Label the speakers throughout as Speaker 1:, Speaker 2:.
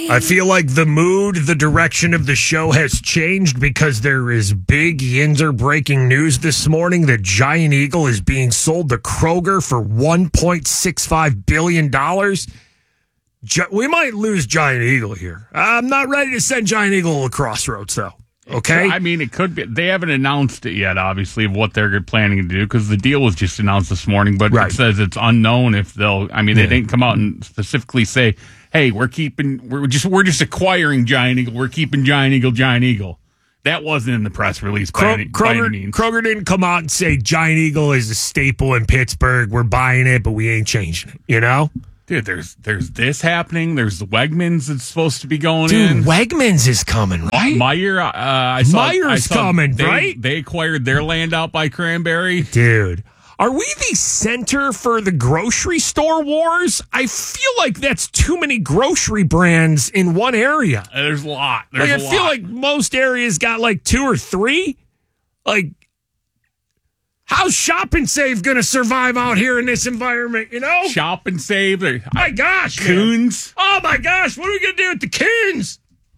Speaker 1: I feel like the mood, the direction of the show has changed because there is big Yinzer breaking news this morning that Giant Eagle is being sold to Kroger for $1.65 billion. We might lose Giant Eagle here. I'm not ready to send Giant Eagle to the crossroads, though. Okay?
Speaker 2: I mean, it could be. They haven't announced it yet, obviously, of what they're planning to do, because the deal was just announced this morning, but It says it's unknown if they'll. I mean, they didn't come out and specifically say, hey, we're just acquiring Giant Eagle. We're keeping Giant Eagle. That wasn't in the press release by any means.
Speaker 1: Kroger didn't come out and say Giant Eagle is a staple in Pittsburgh. We're buying it, but we ain't changing it, you know?
Speaker 2: Dude, there's this happening. There's the Wegmans that's supposed to be going in.
Speaker 1: Dude, Wegmans is coming, right?
Speaker 2: Meyer's
Speaker 1: coming, right?
Speaker 2: They acquired their land out by Cranberry.
Speaker 1: Dude, are we the center for the grocery store wars? I feel like that's too many grocery brands in one area.
Speaker 2: There's a lot.
Speaker 1: I feel like most areas got like 2 or 3. Like, how's Shop and Save going to survive out here in this environment, you know?
Speaker 2: Shop and Save.
Speaker 1: My gosh.
Speaker 2: Coons.
Speaker 1: Man. Oh, my gosh. What are we going to do with the Coons?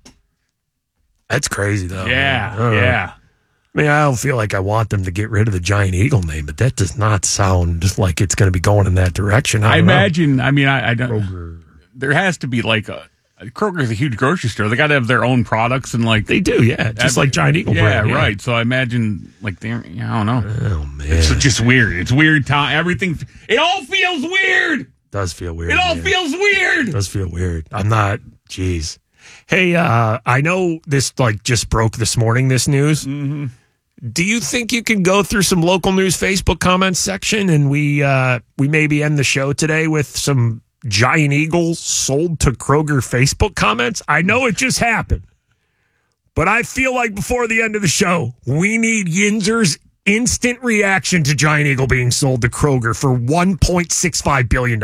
Speaker 1: That's crazy, though.
Speaker 2: Yeah.
Speaker 1: I mean, I don't feel like I want them to get rid of the Giant Eagle name, but that does not sound like it's going to be going in that direction. I
Speaker 2: imagine, I mean, I don't. Kroger. There has to be like Kroger's a huge grocery store. They got to have their own products and like
Speaker 1: they do, yeah, just like Giant Eagle.
Speaker 2: Brand, yeah, right. So I imagine like I don't know.
Speaker 1: Oh man,
Speaker 2: it's just weird. It's weird time. Everything. It all feels weird.
Speaker 1: Does feel weird.
Speaker 2: It all feels weird.
Speaker 1: Does feel weird. I'm not. Jeez. Hey, I know this just broke this morning. This news.
Speaker 2: Mm-hmm.
Speaker 1: Do you think you can go through some local news Facebook comments section and we maybe end the show today with some Giant Eagles sold to Kroger Facebook comments? I know it just happened, but I feel like before the end of the show, we need Yinzer's instant reaction to Giant Eagle being sold to Kroger for $1.65 billion.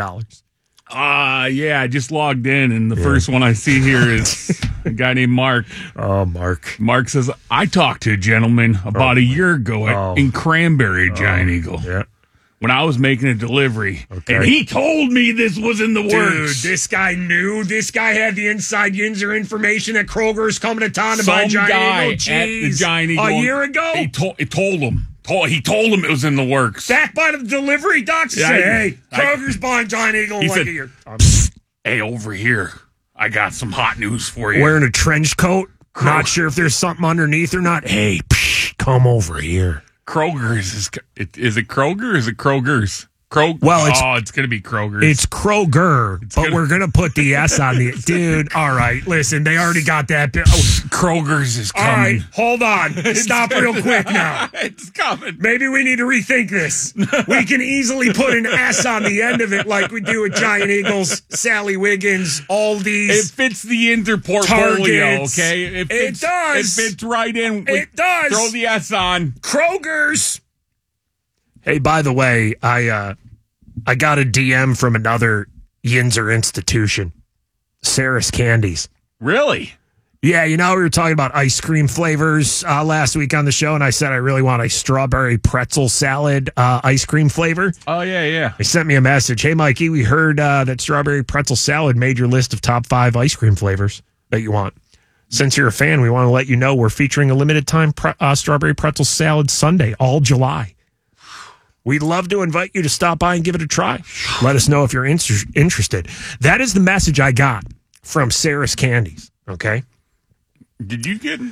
Speaker 2: Yeah, I just logged in, and the first one I see here is a guy named Mark.
Speaker 1: Oh, Mark.
Speaker 2: Mark says, I talked to a gentleman about a year ago in Cranberry, Giant Eagle.
Speaker 1: Yeah.
Speaker 2: When I was making a delivery, and he told me this was in the works.
Speaker 1: Dude, this guy knew. This guy had the inside Yinzer information that Kroger's coming to town to buy Giant Eagle. Jeez.
Speaker 2: At the Giant Eagle.
Speaker 1: A year ago?
Speaker 2: He told him. He told him it was in the works.
Speaker 1: Back by the delivery docs said, hey, Kroger's buying Giant Eagle in like a year.
Speaker 2: Hey, over here, I got some hot news for you.
Speaker 1: Wearing a trench coat, not sure if there's something underneath or not. Hey, come over here.
Speaker 2: Kroger's. Is it Kroger or is it Kroger's? Well, it's going to be Kroger's.
Speaker 1: It's Kroger, but we're going to put the S on the... Dude, all right, listen, they already got that...
Speaker 2: Kroger's is coming.
Speaker 1: All right, hold on. Stop real quick now.
Speaker 2: It's coming.
Speaker 1: Maybe we need to rethink this. We can easily put an S on the end of it like we do with Giant Eagles, Sally Wiggins, Aldi's.
Speaker 2: It fits the Yinzer portfolio,
Speaker 1: Targets.
Speaker 2: Okay?
Speaker 1: It does.
Speaker 2: It fits right in.
Speaker 1: It does.
Speaker 2: Throw the S on.
Speaker 1: Kroger's. Hey, by the way, I got a DM from another Yinzer institution, Sarah's Candies.
Speaker 2: Really?
Speaker 1: Yeah, you know, we were talking about ice cream flavors last week on the show, and I said I really want a strawberry pretzel salad ice cream flavor.
Speaker 2: Oh, yeah.
Speaker 1: They sent me a message. Hey, Mikey, we heard that strawberry pretzel salad made your list of top 5 ice cream flavors that you want. Since you're a fan, we want to let you know we're featuring a limited time strawberry pretzel salad sundae all July. We'd love to invite you to stop by and give it a try. Let us know if you're interested. That is the message I got from Sarah's Candies, okay?
Speaker 2: Did you get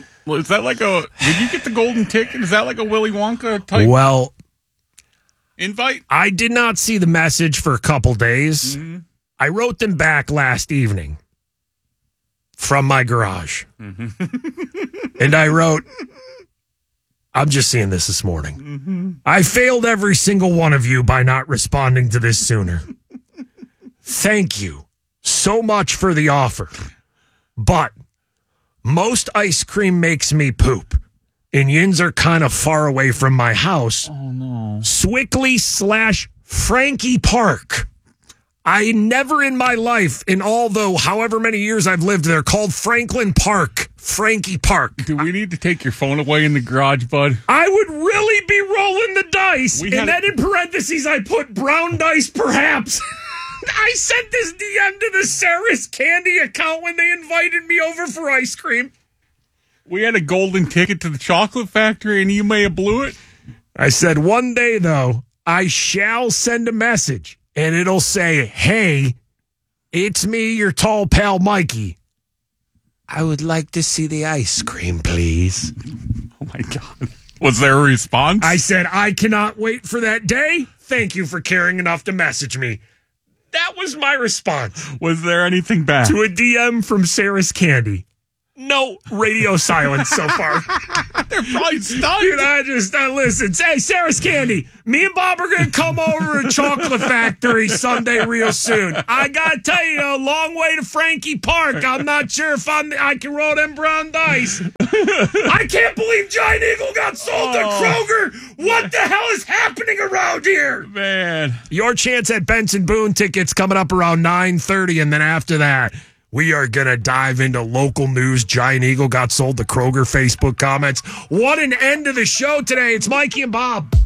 Speaker 2: the golden ticket? Is that like a Willy Wonka type invite?
Speaker 1: I did not see the message for a couple days.
Speaker 2: Mm-hmm.
Speaker 1: I wrote them back last evening from my garage.
Speaker 2: Mm-hmm.
Speaker 1: And I wrote... I'm just seeing this morning.
Speaker 2: Mm-hmm.
Speaker 1: I failed every single one of you by not responding to this sooner. Thank you so much for the offer. But most ice cream makes me poop. And Yinzer kind of far away from my house.
Speaker 2: Oh, no.
Speaker 1: Swickley/Frankie Park. I never in my life, in however many years I've lived there, called Franklin Park Frankie Park.
Speaker 2: Do we need to take your phone away in the garage, bud?
Speaker 1: I would really be rolling the dice. And then in parentheses, I put brown dice, perhaps. I sent this DM to the Sarah's Candy account when they invited me over for ice cream.
Speaker 2: We had a golden ticket to the chocolate factory, and you may have blew it.
Speaker 1: I said, one day, though, I shall send a message, and it'll say, hey, it's me, your tall pal, Mikey. I would like to see the ice cream, please.
Speaker 2: Oh, my God. Was there a response?
Speaker 1: I said, I cannot wait for that day. Thank you for caring enough to message me. That was my response.
Speaker 2: Was there anything back?
Speaker 1: To a DM from Sarah's Candy. No radio silence so far.
Speaker 2: They're probably stunned.
Speaker 1: Dude, I just, listen. Hey, Sarah's Candy, me and Bob are going to come over to Chocolate Factory Sunday real soon. I got to tell you, a long way to Frankie Park. I'm not sure if I can roll them brown dice. I can't believe Giant Eagle got sold to Kroger. What the hell is happening around here?
Speaker 2: Man.
Speaker 1: Your chance at Benson Boone tickets coming up around 9:30, and then after that, we are going to dive into local news. Giant Eagle got sold to Kroger Facebook comments. What an end to the show today. It's Mikey and Bob.